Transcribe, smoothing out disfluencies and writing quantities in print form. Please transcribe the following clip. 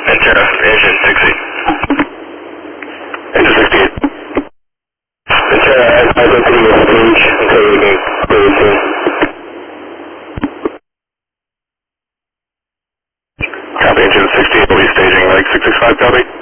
Antenna, engine 60. Engine 68. Antenna, I don't think you'll change until we can clear the scene. Copy, engine 68 will be staging like 665, copy.